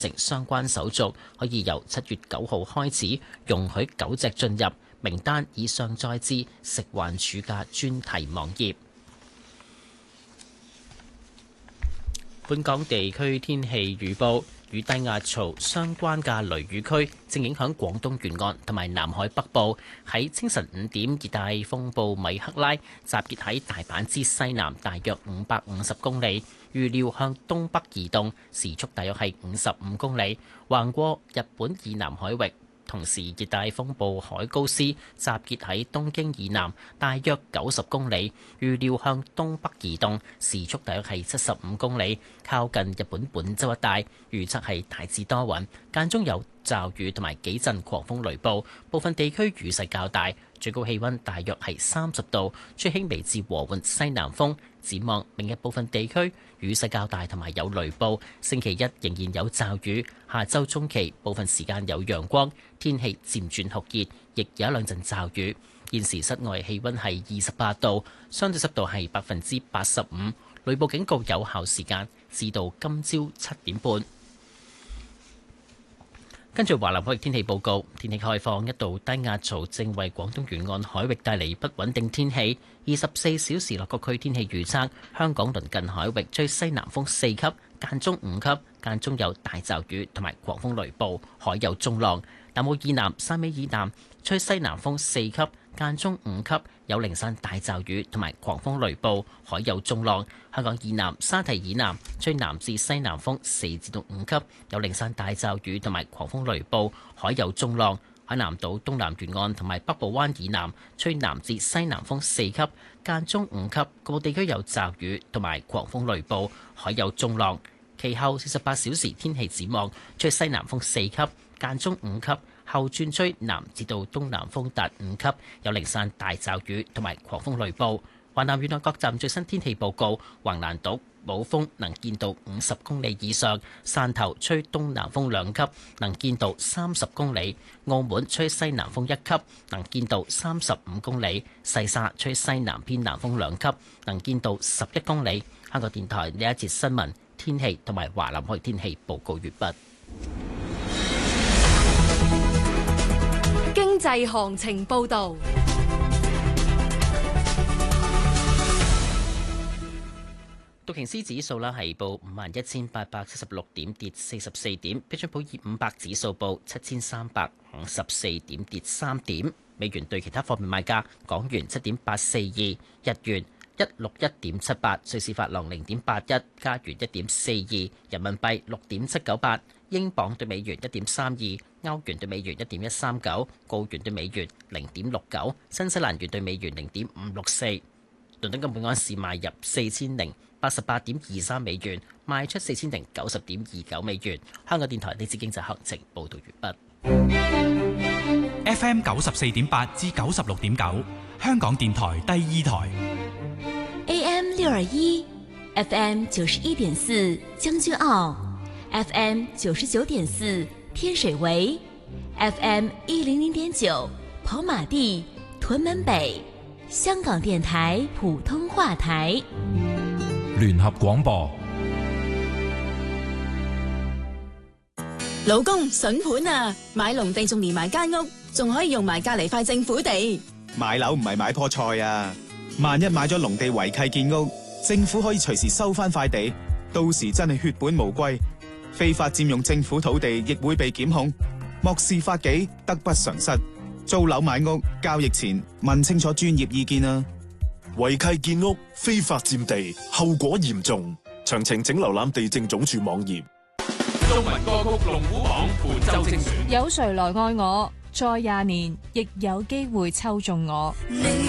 成相關手續，可以由7月9號開始容許狗隻進入名單，已上載至食環署嘅專題網頁。本港地區天氣預報。與低壓槽相關嘅雷雨區正影響廣東沿岸同埋南海北部。喺清晨5點，熱帶風暴米克拉集結喺大阪之西南大約550公里，預料向東北移動，時速大約係55公里，橫過日本以南海域。同時，熱帶風暴海高斯集結喺東京以南大約90公里，預料向東北移動，時速大約係75公里，靠近日本本州一帶。預測係大致多雲，間中有驟雨同埋幾陣狂風雷暴，部分地區雨勢較大，最高氣溫大約係30度，吹輕微至和緩西南風。展望明日部分地區雨勢較大同埋有雷暴，星期一仍然有驟雨，下週中期部分時間有陽光，天氣漸轉酷熱，亦有一兩陣驟雨。現時室外氣溫係28度，相對濕度係85%，雷暴警告有效時間至到今朝7點半。跟住華南海域天氣報告，天氣概況，一道低壓槽正為廣東沿岸海域帶嚟不穩定天氣。24小時內各區天氣預測：香港鄰近海域吹西南風4級，間中5級，間中有大驟雨同埋狂風雷暴，海有中浪。南澳以南、汕尾以南吹西南風4級，間中5級，有零散大驟雨同埋狂風雷暴，海有中浪。香港以南、沙堤以南吹南至西南風4至到5級，有零散大驟雨同埋狂風雷暴，海有中浪。海南島東南沿岸同埋北部灣以南吹南至西南風4級，間中5級，各地區有驟雨同埋狂風雷暴，海有中浪。其後48小時天氣展望，吹西南風4級，間中5級，後轉吹南至到東南風達5級，有零散大驟雨同埋狂風雷暴。華南沿岸各站最新天氣報告：橫瀾島冇風，能見度50公里以上；汕頭吹東南風2級，能見度30公里；澳門吹西南風1級，能見度35公里；西沙吹西南偏南風2級，能見度11公里。香港電台呢一節新聞天氣同埋華南海天氣報告完畢。 經濟行情報導。 道瓊斯指數啦係報51,876點，跌44點；標準普爾500指數報7,354點，跌3點。美元對其他貨幣賣價：港元7.842，日元161.78，瑞士法郎0.81，加元1.42，人民幣6.798，英鎊對美元1.32，歐元對美元1.139，澳元對美元0.69，新西蘭元對美元0.564。倫敦金本安士賣入4088.23美元，賣出4090.29美元。香港電台呢節經濟行情報道完畢。 FM 94.8至96.9，香港電台第2台。 AM 621 FM 91.4將軍澳 FM 99.4天水圍 FM 100.9跑馬地屯門北，香港電台普通話台。 聯合廣播。 老公筍盤啊，買農地仲連埋間屋，仲可以用埋隔籬塊政府地。 買樓唔係買棵菜啊，萬一買咗農地違契建屋，政府可以隨時收翻塊地，到時真係血本無歸，非法佔用政府土地亦會被檢控，漠視法紀，得不償失。租樓買屋交易前問清楚專業意見啊！ 違契建屋、非法佔地，後果嚴重。詳情請瀏覽地政總署網頁。 中文歌曲龍虎榜本周精選。 有誰來愛我？再20年，亦有機會抽中我。